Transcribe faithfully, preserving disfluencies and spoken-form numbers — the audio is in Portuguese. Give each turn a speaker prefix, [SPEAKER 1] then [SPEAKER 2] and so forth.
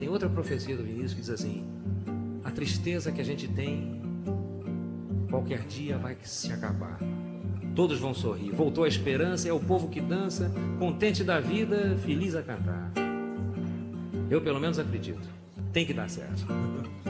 [SPEAKER 1] Tem outra profecia do Vinícius que diz assim: a tristeza que a gente tem, qualquer dia vai se acabar. Todos vão sorrir. Voltou a esperança, é o povo que dança, contente da vida, feliz a cantar. Eu pelo menos acredito. Tem que dar certo.